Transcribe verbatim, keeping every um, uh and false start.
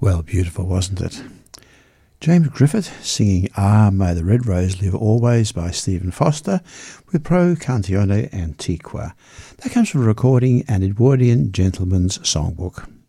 Well, beautiful, wasn't it? James Griffith singing Ah, May the Red Rose Live Always by Stephen Foster with Pro Canzone Antiqua. That comes from a recording An Edwardian Gentleman's Songbook.